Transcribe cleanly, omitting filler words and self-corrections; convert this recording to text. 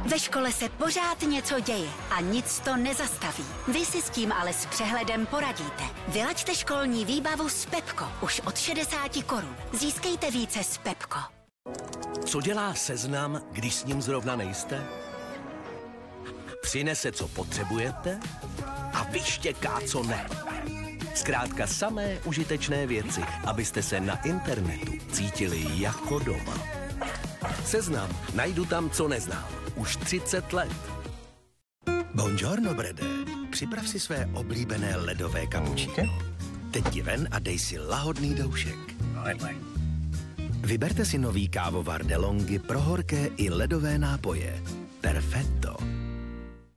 Ve škole se pořád něco děje a nic to nezastaví. Vy si s tím ale s přehledem poradíte. Vylaďte školní výbavu s Pepko už od 60 korun. Získejte více s Pepko. Co dělá Seznam, když s ním zrovna nejste? Přinese, co potřebujete a vyštěká, co ne. Zkrátka samé užitečné věci, abyste se na internetu cítili jako doma. Seznam, najdu tam, co neznám. Už 30 let. Buongiorno, Brede. Připrav si své oblíbené ledové cappuccino. Teď ti ven a dej si lahodný doušek. Vyberte si nový kávovar DeLonghi pro horké i ledové nápoje. Perfetto.